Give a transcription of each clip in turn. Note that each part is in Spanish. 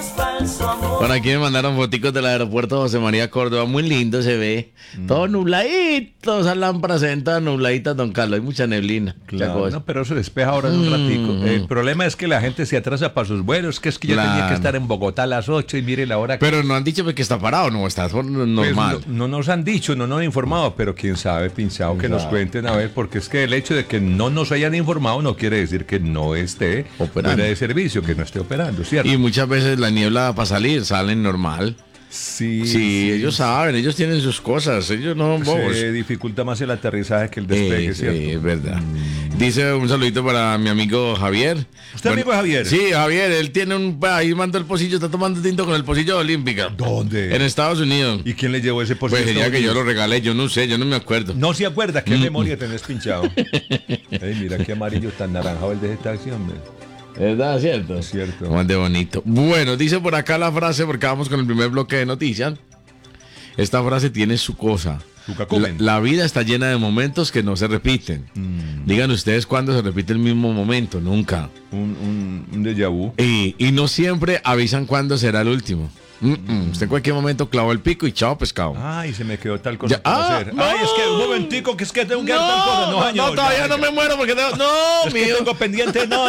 Bueno, aquí me mandaron foticos del aeropuerto José María Córdoba, muy lindo se ve, todo nubladito, esas lámparas se ven todas nubladitas, don Carlos, hay mucha neblina. Claro, no, pero eso despeja ahora en un ratico. El problema es que la gente se atrasa para sus vuelos, que es que yo tenía que estar en Bogotá a las 8 y mire la hora. Pero no han dicho que está parado, no, está normal. Pues no nos han dicho, no nos han informado, pero quién sabe, pinchado, que nos cuenten a ver, porque es que el hecho de que no nos hayan informado no quiere decir que no esté fuera de servicio, que no esté operando, ¿cierto? Y muchas veces la niebla para salir salen normal. Sí, ellos saben, ellos tienen sus cosas, ellos no son bobos. Se dificulta más el aterrizaje que el despegue, ¿cierto? Sí, es verdad. Dice un saludito para mi amigo Javier. ¿Usted amigo Javier? Sí, Javier, él tiene ahí manda el pocillo, está tomando tinto con el pocillo de Olímpica. ¿Dónde? En Estados Unidos. ¿Y quién le llevó ese pocillo? Pues ya que yo lo regalé, yo no sé, yo no me acuerdo. No se acuerda, ¿qué memoria tenés pinchado? Ey, mira qué amarillo tan naranjado el de esta acción, ¿ves? ¿Verdad? ¿Cierto? Es cierto. Más de bonito. Bueno, dice por acá la frase, porque vamos con el primer bloque de noticias. Esta frase tiene su cosa. La vida está llena de momentos que no se repiten. Digan ustedes cuándo se repite el mismo momento. Nunca. Un déjà vu. Y no siempre avisan cuándo será el último. Usted en cualquier momento clavó el pico y chao pescado. Ay, se me quedó tal cosa por hacer. No. Ay, es que un momentico, que es que tengo que hacer tal cosa. No, señor, no, todavía no me muero porque tengo... No, es que tengo pendiente. No.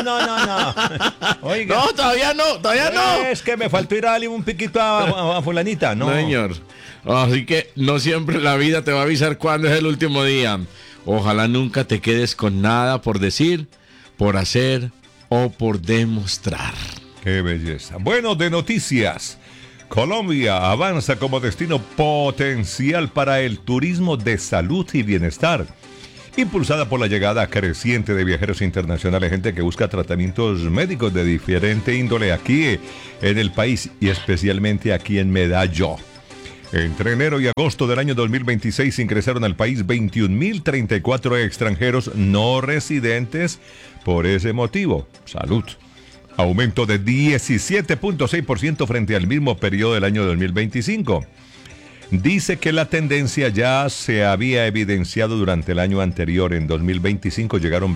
Oiga. No, todavía no. Es que me faltó ir a darle un piquito a fulanita. No, señor. Así que no siempre la vida te va a avisar cuándo es el último día. Ojalá nunca te quedes con nada por decir, por hacer o por demostrar. Qué belleza. Bueno, de noticias. Colombia avanza como destino potencial para el turismo de salud y bienestar, impulsada por la llegada creciente de viajeros internacionales, gente que busca tratamientos médicos de diferente índole aquí en el país y especialmente aquí en Medallo. Entre enero y agosto del año 2026 ingresaron al país 21.034 extranjeros no residentes por ese motivo. Salud. Aumento de 17.6% frente al mismo periodo del año 2025. Dice que la tendencia ya se había evidenciado durante el año anterior. En 2025 llegaron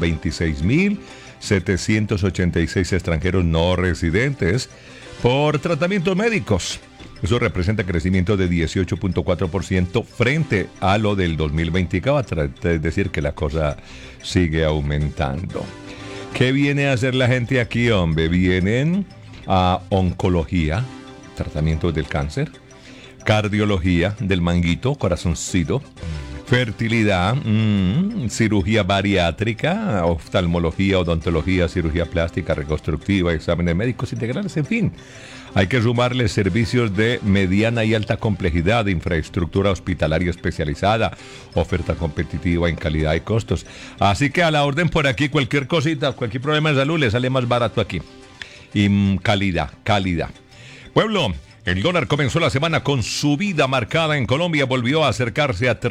26.786 extranjeros no residentes por tratamientos médicos. Eso representa crecimiento de 18.4% frente a lo del 2024, es decir, que la cosa sigue aumentando. ¿Qué viene a hacer la gente aquí, hombre? Vienen a oncología, tratamiento del cáncer, cardiología del manguito, corazoncito, fertilidad, cirugía bariátrica, oftalmología, odontología, cirugía plástica, reconstructiva, exámenes médicos integrales, en fin. Hay que sumarle servicios de mediana y alta complejidad, infraestructura hospitalaria especializada, oferta competitiva en calidad y costos. Así que a la orden por aquí, cualquier cosita, cualquier problema de salud le sale más barato aquí. Y calidad. Pueblo, el dólar comenzó la semana con subida marcada en Colombia, volvió a acercarse a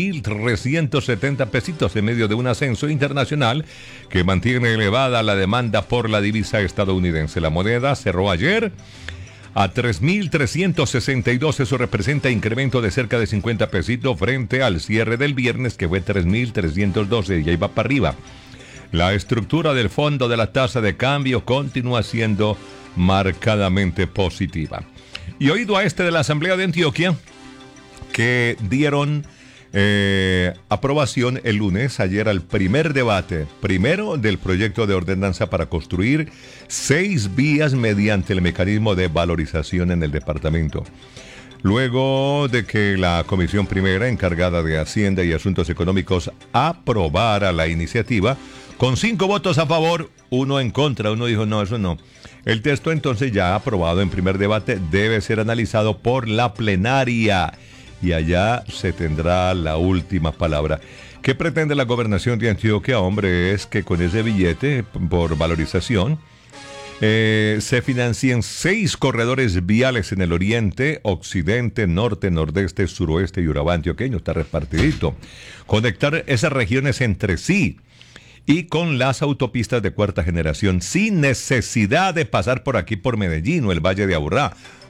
3.370 pesitos en medio de un ascenso internacional que mantiene elevada la demanda por la divisa estadounidense. La moneda cerró ayer a 3.362, eso representa incremento de cerca de 50 pesitos frente al cierre del viernes que fue 3.312 y ahí va para arriba. La estructura del fondo de la tasa de cambio continúa siendo marcadamente positiva. Y oído a de la Asamblea de Antioquia, que dieron aprobación el lunes, ayer, al primer debate, primero del proyecto de ordenanza para construir 6 vías mediante el mecanismo de valorización en el departamento. Luego de que la comisión primera, encargada de Hacienda y Asuntos Económicos, aprobara la iniciativa, con 5 votos a favor, 1 en contra, uno dijo no, eso no. El texto entonces ya aprobado en primer debate debe ser analizado por la plenaria y allá se tendrá la última palabra. ¿Qué pretende la gobernación de Antioquia? Hombre, es que con ese billete por valorización se financien 6 corredores viales en el oriente, occidente, norte, nordeste, suroeste y Urabá antioqueño, está repartidito. Conectar esas regiones entre sí y con las autopistas de cuarta generación sin necesidad de pasar por aquí por Medellín o el Valle de Aburrá.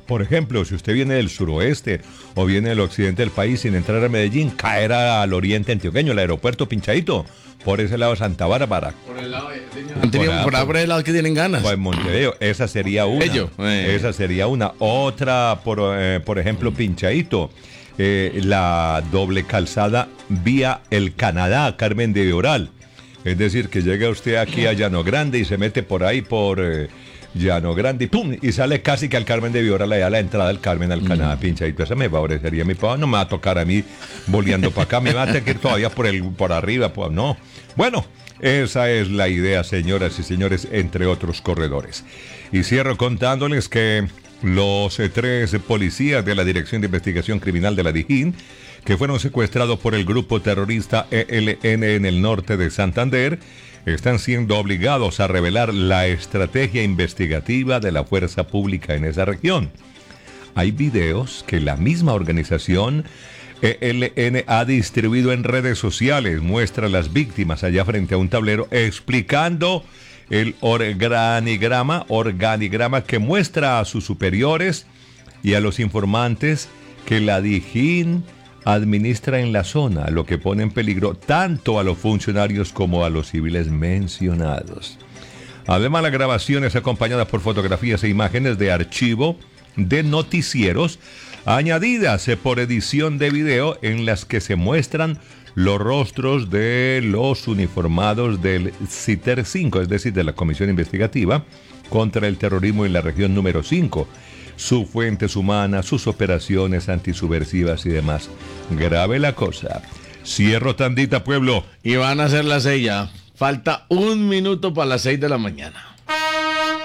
Por ejemplo, si usted viene del suroeste o viene del occidente del país sin entrar a Medellín, caer al oriente antioqueño, el aeropuerto Pinchadito, por ese lado Santa Bárbara. Por el lado por el lado que tienen ganas. Pues Montevideo, esa sería una. Esa sería una. Otra, por ejemplo, Pinchadito. La doble calzada vía el Canadá, Carmen de Viboral. Es decir, que llega usted aquí a Llano Grande y se mete por ahí por Llano Grande y ¡pum! Y sale casi que al Carmen de Viboral, allá a la entrada del Carmen al Canadá, Pinchadito. Esa me favorecería a mi papá. No me va a tocar a mí boleando para acá, me va a tener que ir todavía por arriba, pues no. Bueno, esa es la idea, señoras y señores, entre otros corredores. Y cierro contándoles que los 3 policías de la Dirección de Investigación Criminal de la Dijín, que fueron secuestrados por el grupo terrorista ELN en el norte de Santander, están siendo obligados a revelar la estrategia investigativa de la fuerza pública en esa región. Hay videos que la misma organización ELN ha distribuido en redes sociales, muestra a las víctimas allá frente a un tablero explicando el organigrama que muestra a sus superiores y a los informantes que la Dijín administra en la zona, lo que pone en peligro tanto a los funcionarios como a los civiles mencionados. Además, la grabación es acompañada por fotografías e imágenes de archivo de noticieros añadidas por edición de video en las que se muestran los rostros de los uniformados del CITER 5, es decir, de la Comisión Investigativa contra el Terrorismo en la región número 5, sus fuentes humanas, sus operaciones antisubversivas y demás. Grave la cosa. Cierro tandita, pueblo. Y van a ser las 6 ya. Falta 1 minuto para las 6 de la mañana.